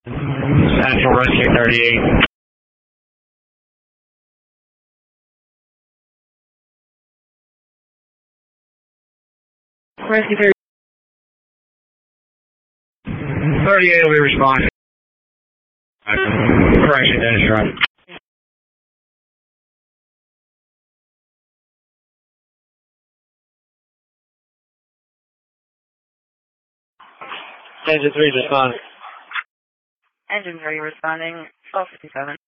Central Rescue 38. Rescue 38 will be responding. Correction, Dennis Run. Engine 3 responding. Engine 3 responding, 1257.